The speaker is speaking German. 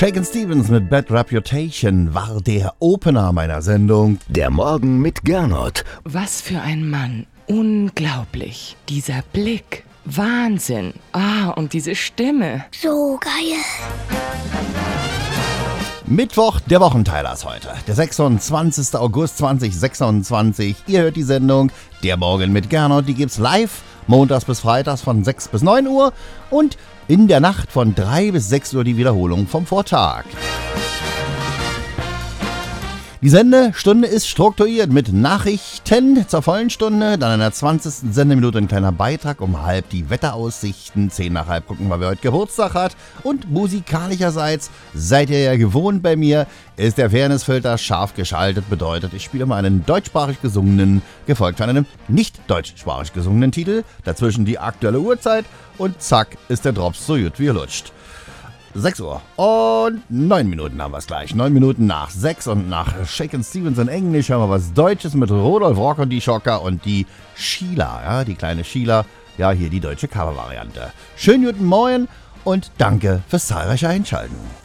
Shakin' Stevens mit Bad Reputation war der Opener meiner Sendung. Der Morgen mit Gernot. Was für ein Mann. Unglaublich. Dieser Blick. Wahnsinn. Und diese Stimme. So geil. Mittwoch, der Wochenteiler ist heute. Der 26. August 2026. Ihr hört die Sendung Der Morgen mit Gernot. Die gibt's live, montags bis freitags von 6 bis 9 Uhr und in der Nacht von 3 bis 6 Uhr die Wiederholung vom Vortag. Die Sendestunde ist strukturiert mit Nachrichten zur vollen Stunde, dann in der 20. Sendeminute ein kleiner Beitrag, um 12 die Wetteraussichten, 10 nach 12 gucken wir, wer heute Geburtstag hat. Und musikalischerseits, seid ihr ja gewohnt bei mir, ist der Fairnessfilter scharf geschaltet, bedeutet, ich spiele mal einen deutschsprachig gesungenen, gefolgt von einem nicht deutschsprachig gesungenen Titel, dazwischen die aktuelle Uhrzeit und zack ist der Drops so gut wie er lutscht. 6 Uhr und 9 Minuten haben wir es gleich. 9 Minuten nach 6 und nach Shakin' Stevens in Englisch hören wir was Deutsches mit Rudolf Rock und die Schocker und die Sheila, ja, die kleine Sheila, ja, hier die deutsche Cover-Variante. Schönen guten Morgen und danke fürs zahlreiche Einschalten.